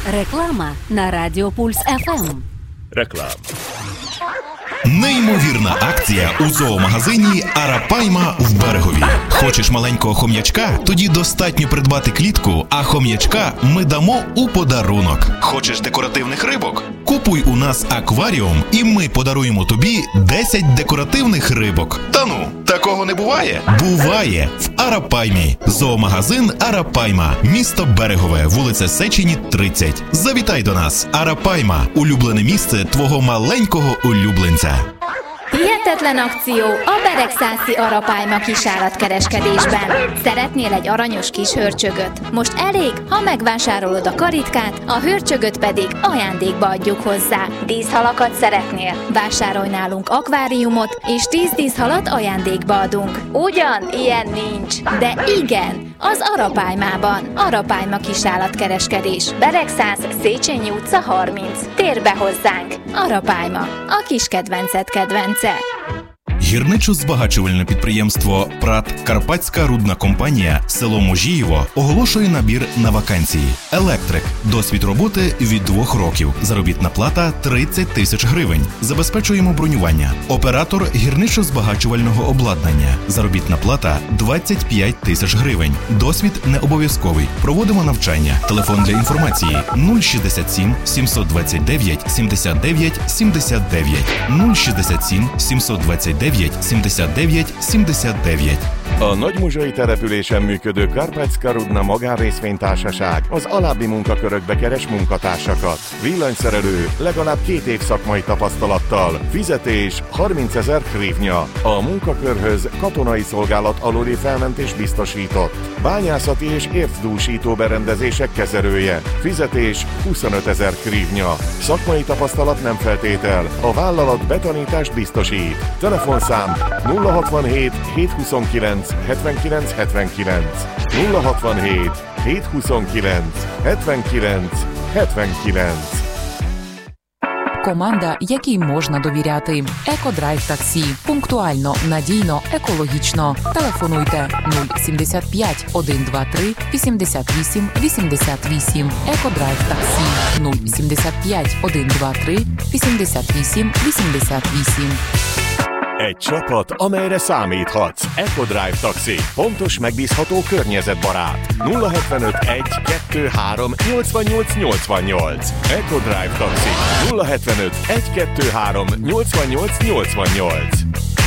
Реклама на Радіо Пульс ФМ. Реклама. Неймовірна акція у зоомагазині «Арапайма» в Берегові. Хочеш маленького хом'ячка? Тоді достатньо придбати клітку, а хом'ячка ми дамо у подарунок. Хочеш декоративних рибок? Купуй у нас акваріум, і ми подаруємо тобі 10 декоративних рибок. Та ну, такого не буває? Буває! В «Арапаймі». Зоомагазин «Арапайма». Місто Берегове, вулиця Сечені, 30. Завітай до нас. «Арапайма» – улюблене місце твого маленького улюбленця. Hihetetlen akció a Beregszászi Arapályma kisállatkereskedésben. Szeretnél egy aranyos kis hörcsögöt? Most elég, ha megvásárolod a karitkát, a hörcsögöt pedig ajándékba adjuk hozzá. Díszhalakat szeretnél? Vásárolj nálunk akváriumot, és 10 díszhalat ajándékba adunk. Ugyan, ilyen nincs, de igen, az Arapálymában. Arapályma kisállatkereskedés. Beregszász, Széchenyi utca 30. Térj be hozzánk. Arapályma, a kis kedvenced kedvence. Гірничо-збагачувальне підприємство «ПРАТ Карпатська рудна компанія» село Можіїво оголошує набір на вакансії. Електрик. Досвід роботи від 2 років. Заробітна плата 30 тисяч гривень. Забезпечуємо бронювання. Оператор гірничо-збагачувального обладнання. Заробітна плата 25 тисяч гривень. Досвід не обов'язковий. Проводимо навчання. Телефон для інформації 067 729 79 79 067 729 79 79. A Nagymuzsai településen működő Karpatska Rudna magánrészvénytársaság az alábbi munkakörökbe keres munkatársakat. Villanyszerelő, legalább 2 év szakmai tapasztalattal. Fizetés 30 000 hrivnya. A munkakörhöz katonai szolgálat aluli felmentés biztosított. Bányászati és ércdúsító berendezések kezelője. Fizetés 25 000 hrivnya. Szakmai tapasztalat nem feltétel. A vállalat betanítást biztosít. Telefonszám 067 729 79 79 067 729 79 79. Команда, якій можна довіряти. Екодрайв таксі. Пунктуально, надійно, екологічно. Телефонуйте 075 123 88 88. Екодрайв таксі 075 123 88 88. Egy csapat, amelyre számíthatsz. EcoDrive Taxi. Pontos, megbízható, környezetbarát. 075 1 2 3 88 88. EcoDrive Taxi. 075 1 2 3 88 88.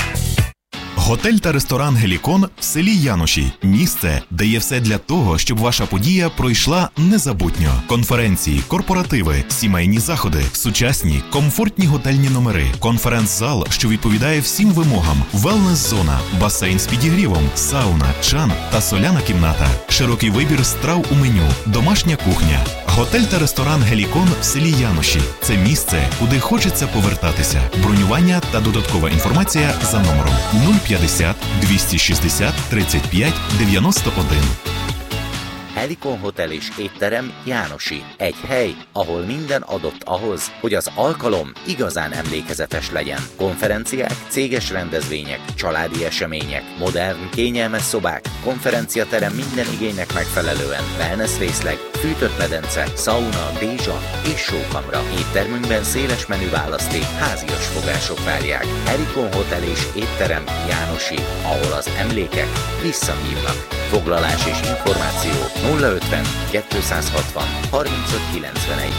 Готель та ресторан «Гелікон» в селі Яноші. Місце, де є все для того, щоб ваша подія пройшла незабутньо. Конференції, корпоративи, сімейні заходи, сучасні, комфортні готельні номери, конференц-зал, що відповідає всім вимогам, велнес-зона, басейн з підігрівом, сауна, чан та соляна кімната, широкий вибір страв у меню, домашня кухня. Готель та ресторан «Гелікон» в селі Яноші – це місце, куди хочеться повертатися. Бронювання та додаткова інформація за номером 050 260 35 91. Helikon Hotel és étterem Jánosi. Egy hely, ahol minden adott ahhoz, hogy az alkalom igazán emlékezetes legyen. Konferenciák, céges rendezvények, családi események, modern, kényelmes szobák, konferenciaterem minden igénynek megfelelően, wellness részleg, fűtött medence, sauna, dézsa és sókamra. Éttermünkben széles menü választék, házias fogások várják. Helikon Hotel és étterem Jánosi, ahol az emlékek visszahívnak. Foglalás és információ 050 260 35 91.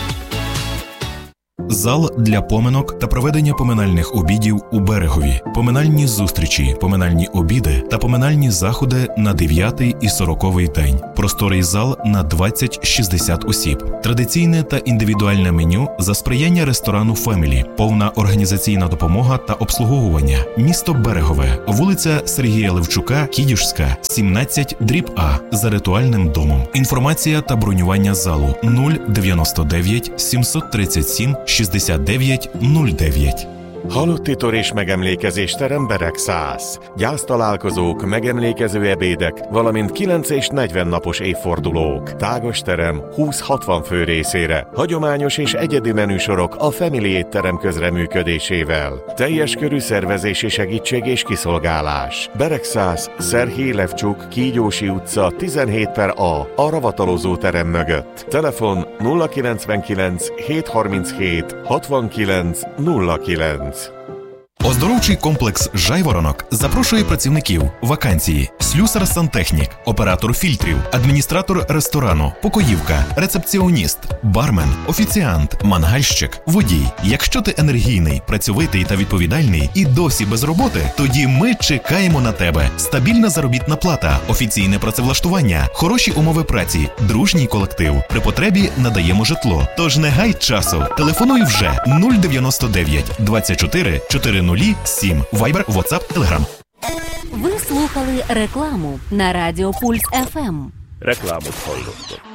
Зал для поминок та проведення поминальних обідів у Берегові. Поминальні зустрічі, поминальні обіди та поминальні заходи на 9-й і 40-й день. Просторий зал на 20-60 осіб. Традиційне та індивідуальне меню за сприяння ресторану «Фемілі». Повна організаційна допомога та обслуговування. Місто Берегове. Вулиця Сергія Левчука, Кідюшська, 17/А. За ритуальним домом. Інформація та бронювання залу 099 737 6909. Halotti tor és megemlékezésterem Beregszász. Gyásztalálkozók, megemlékező ebédek, valamint 9 és 40 napos évfordulók. Tágos terem 20-60 fő részére. Hagyományos és egyedi menüsorok a Family étterem közreműködésével. Teljes körű szervezési segítség és kiszolgálás. Beregszász, Szerhé Levcsuk, Kígyósi utca 17/A, a ravatalozó terem mögött. Telefon 099 737 69 09. Оздоровчий комплекс «Жайворонок» запрошує працівників. Вакансії: слюсар-сантехнік, оператор фільтрів, адміністратор ресторану, покоївка, рецепціоніст, бармен, офіціант, мангальщик, водій. Якщо ти енергійний, працьовитий та відповідальний і досі без роботи, тоді ми чекаємо на тебе. Стабільна заробітна плата, офіційне працевлаштування, хороші умови праці, дружній колектив. При потребі надаємо житло. Тож не гай часу. Телефонуй вже 099 24 407. Вайбер, Ватсап, Телеграм. Ви слухали рекламу на Радіо Пульс ФМ. Reklámot hallottak.